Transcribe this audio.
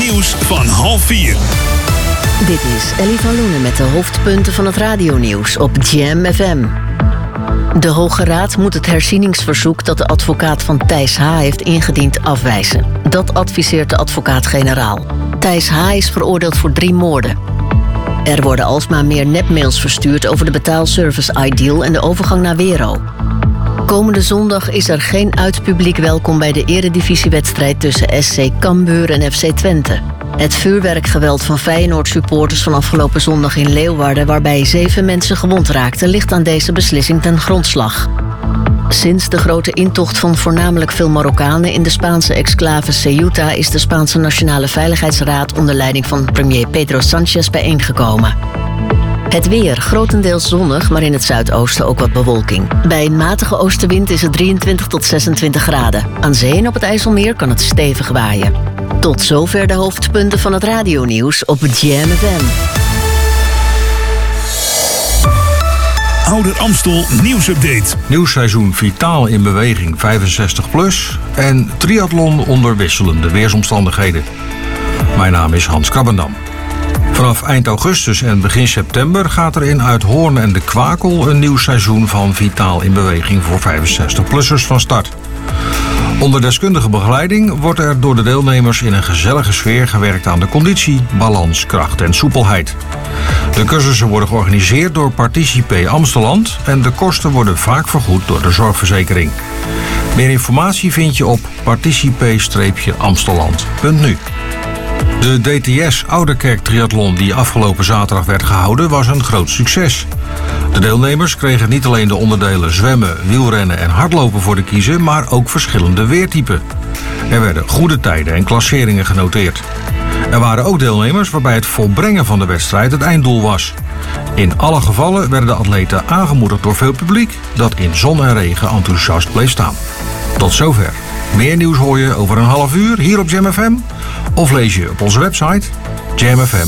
nieuws van 3:30. Dit is Ellie van Loenen met de hoofdpunten van het radionieuws op Jam FM. De Hoge Raad moet het herzieningsverzoek dat de advocaat van Thijs H. heeft ingediend afwijzen. Dat adviseert de advocaat-generaal. Thijs H. is veroordeeld voor 3 moorden. Er worden alsmaar meer nepmails verstuurd over de betaalservice Ideal en de overgang naar Wero. Komende zondag is er geen uitpubliek welkom bij de eredivisiewedstrijd tussen SC Cambuur en FC Twente. Het vuurwerkgeweld van Feyenoord-supporters van afgelopen zondag in Leeuwarden, waarbij 7 mensen gewond raakten, ligt aan deze beslissing ten grondslag. Sinds de grote intocht van voornamelijk veel Marokkanen in de Spaanse exclave Ceuta is de Spaanse Nationale Veiligheidsraad onder leiding van premier Pedro Sánchez bijeengekomen. Het weer, grotendeels zonnig, maar in het zuidoosten ook wat bewolking. Bij een matige oostenwind is het 23 tot 26 graden. Aan zee en op het IJsselmeer kan het stevig waaien. Tot zover de hoofdpunten van het radionieuws op Jam FM. Ouder Amstel nieuwsupdate. Nieuw seizoen Vitaal in beweging 65+ en triathlon onder wisselende weersomstandigheden. Mijn naam is Hans Krabbendam. Vanaf eind augustus en begin september gaat er in Uithoorn en de Kwakel een nieuw seizoen van Vitaal in beweging voor 65-plussers van start. Onder deskundige begeleiding wordt er door de deelnemers in een gezellige sfeer gewerkt aan de conditie, balans, kracht en soepelheid. De cursussen worden georganiseerd door Participé Amsteland en de kosten worden vaak vergoed door de zorgverzekering. Meer informatie vind je op participé-amsteland.nu. De DTS Ouderkerk Triathlon die afgelopen zaterdag werd gehouden was een groot succes. De deelnemers kregen niet alleen de onderdelen zwemmen, wielrennen en hardlopen voor de kiezen, maar ook verschillende weertypen. Er werden goede tijden en klasseringen genoteerd. Er waren ook deelnemers waarbij het volbrengen van de wedstrijd het einddoel was. In alle gevallen werden de atleten aangemoedigd door veel publiek dat in zon en regen enthousiast bleef staan. Tot zover. Meer nieuws hoor je over een half uur hier op Jam FM of lees je op onze website jamfm.nl.